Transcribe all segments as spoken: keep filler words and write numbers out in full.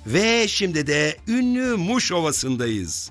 Ve şimdi de ünlü Muş Ovası'ndayız.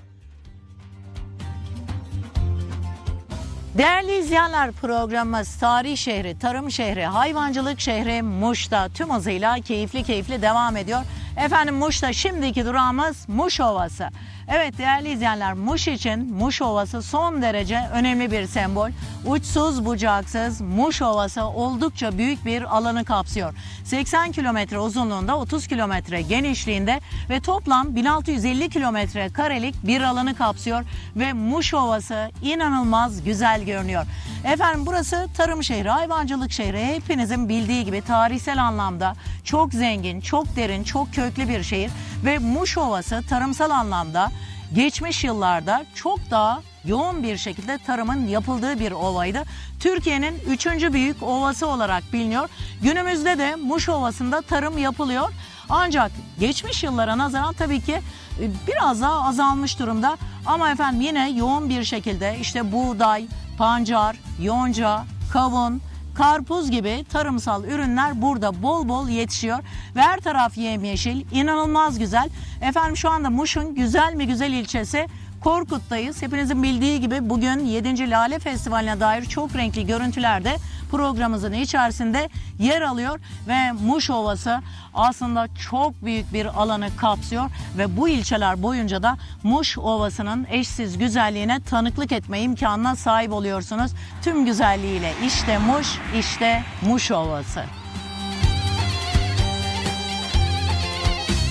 Değerli izleyenler, programımız tarih şehri, tarım şehri, hayvancılık şehri Muş'ta tüm hızıyla keyifli keyifli devam ediyor. Efendim Muş'ta şimdiki durağımız Muş Ovası. Evet değerli izleyenler, Muş için Muş Ovası son derece önemli bir sembol. Uçsuz bucaksız Muş Ovası oldukça büyük bir alanı kapsıyor. seksen kilometre uzunluğunda, otuz kilometre genişliğinde ve toplam bin altı yüz elli kilometre karelik bir alanı kapsıyor ve Muş Ovası inanılmaz güzel görünüyor. Efendim burası tarım şehri, hayvancılık şehri. Hepinizin bildiği gibi tarihsel anlamda çok zengin, çok derin, çok köklü bir şehir ve Muş Ovası tarımsal anlamda geçmiş yıllarda çok daha yoğun bir şekilde tarımın yapıldığı bir ovaydı. Türkiye'nin üçüncü büyük ovası olarak biliniyor. Günümüzde de Muş Ovası'nda tarım yapılıyor. Ancak geçmiş yıllara nazaran tabii ki biraz daha azalmış durumda. Ama efendim yine yoğun bir şekilde işte buğday, pancar, yonca, kavun, karpuz gibi tarımsal ürünler burada bol bol yetişiyor. Ve her taraf yemyeşil, inanılmaz güzel. Efendim şu anda Muş'un güzel mi güzel ilçesi Korkut'tayız. Hepinizin bildiği gibi bugün yedinci Lale Festivali'ne dair çok renkli görüntüler de programımızın içerisinde yer alıyor. Ve Muş Ovası aslında çok büyük bir alanı kapsıyor ve bu ilçeler boyunca da Muş Ovası'nın eşsiz güzelliğine tanıklık etme imkanına sahip oluyorsunuz. Tüm güzelliğiyle işte Muş, işte Muş Ovası.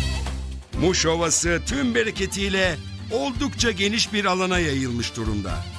Muş Ovası tüm bereketiyle oldukça geniş bir alana yayılmış durumda.